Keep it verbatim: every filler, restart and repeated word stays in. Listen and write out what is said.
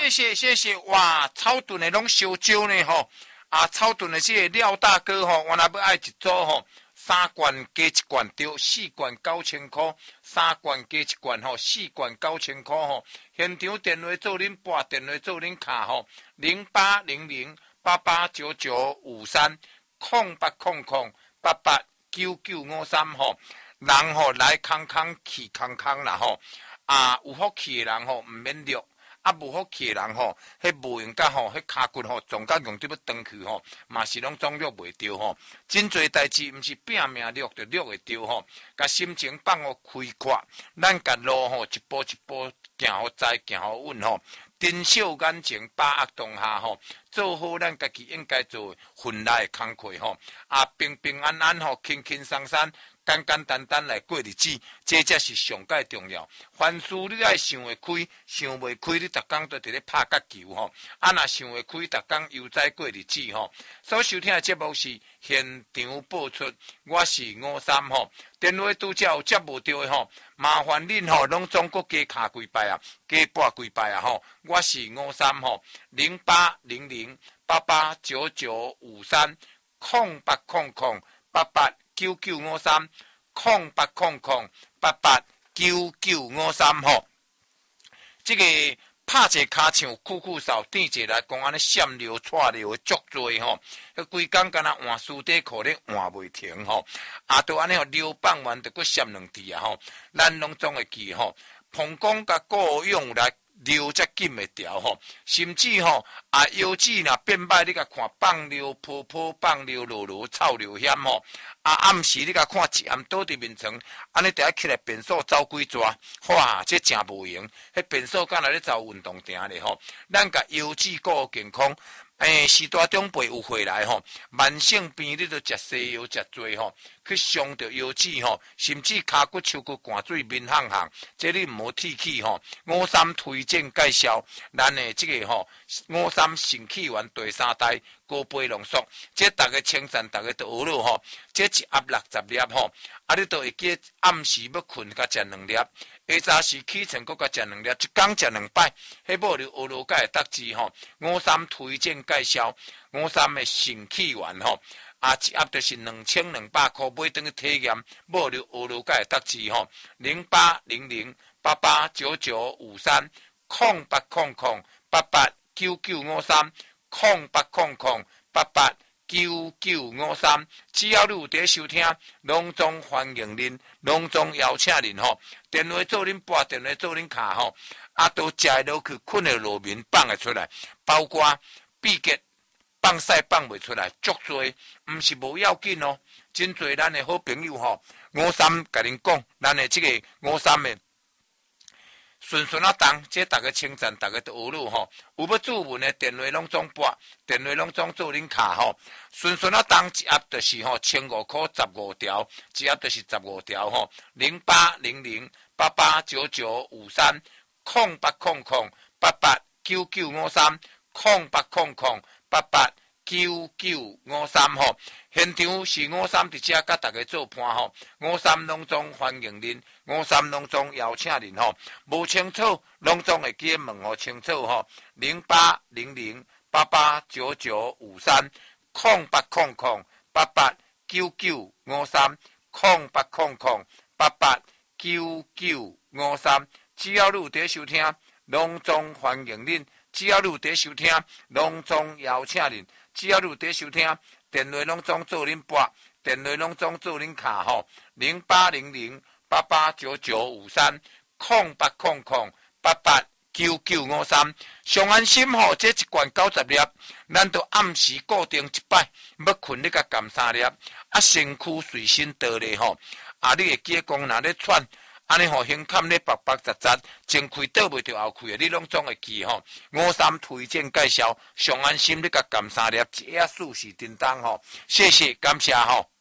谢谢谢谢，哇，草屯的拢烧酒呢吼，啊，草屯的这个廖大哥吼，我若要爱一组吼，三罐加一罐对，四罐九千块，三罐加一罐吼，四罐九千块吼。现场电话做恁拨，电话做恁卡吼，零八零零八八九九五三空八空空八八九九五三吼，人吼来康康去康康啦吼，啊，有福气的人吼唔免录。啊，无福气的人吼，迄无用甲吼，迄骹骨吼，总甲用得要断去吼，嘛是拢总录袂着吼。真侪代志毋是拼命录就录会着吼，甲心情放互开阔，咱甲路吼一步一步行互在，行互稳吼。珍惜眼前，把握当下吼，做好咱家己应该做份内的工课吼。啊，平平安安吼，轻轻松松。简简单单来过日子，这才是上界重要。凡事你爱想会开，想袂开，你逐工都伫咧拍角球吼。啊，若想会开，逐工悠哉过日子吼。所收听的节目是现场播出，我是五三吼。电话拄则有接无着的吼，麻烦恁吼拢总国加卡几摆啊，加拨几摆啊吼。我是五三吼，零八零零八八九九五三空八空空八八。九九五三空八空空八八九九五三吼，这个拍者骹唱酷酷扫，点者来讲安尼闪流串流的足多吼，迄规工敢若换书底裤咧换袂停吼，啊，都安尼吼流放完就搁闪两次啊吼，咱拢总会记吼，膀胱甲顾用来。流才紧会调吼，甚至吼啊腰子若变歹，你甲看放流泡泡、放流落落、臭流险吼。啊暗时你甲看一暗倒伫面床，安尼第一起来便所走几抓，哇，这真无用。迄便所敢若咧走运动场咧吼，咱甲腰子顾健康。诶，时代长辈有回来吼，慢性病你都食西药食多吼，去伤着腰子吼，甚至骹骨、手骨寒水面烘烘，这你唔好提起吼。五三推荐介绍，咱诶这个吼五三肾气丸第三代高倍浓缩，这大家称赞，大家都学了吼。这一盒六十粒吼，啊你都会记暗时要困，甲食两粒。下早时起床，搁甲食两粒，一工食两摆，迄无就学罗甲会得志吼。五三推荐介绍，五三的肾气丸吼，啊一盒就是两千两百块，买等去体验，无就学罗甲会得志吼。零八零零八八九九五三空八空空八八九九五三空八空空八八。九九五三，只要你有在收听，隆重欢迎您，隆重邀请您吼。电话做恁拨，电话做恁卡吼，啊都食落去，困的路面放会出来，包括闭结放屎放袂出来，足多，毋是无要紧哦。真侪咱的好朋友吼，五三甲恁讲，咱的这个五三的。顺顺啊，当这大家称赞，大家都学了吼。有要注文的电话拢总拨，电话拢总做恁卡吼。顺顺啊，当一盒就是吼千五块十五条，一盒就是十五条吼。零八零零八八九九五三空八空空八八九九五三空八空空八八九九五三吼。现场是五三伫遮甲大家做伴吼，五三拢总欢迎恁。五三拢总邀请您吼，无清楚拢总会记问候清楚吼，零八零零八八九九五三空八空空八八九九五三空八空空八八九九五三，只要你有在收听，拢总欢迎恁；只要你有在收听，拢总邀请恁；只要你有在收听，电话拢总做恁拨，电话拢总做恁卡吼，零八零零。八八九九五三空八空空八八九九五三，上安心吼，这一罐九十粒，咱都暗时固定一摆，要困你甲含三粒，啊身躯随身倒咧吼，啊你会记讲若咧喘，安尼吼胸坎咧白白杂杂，前开倒袂着后开的，你拢总会记吼。五三推荐介绍，上安心你甲含三粒，一夜数是叮当吼，谢谢感谢吼。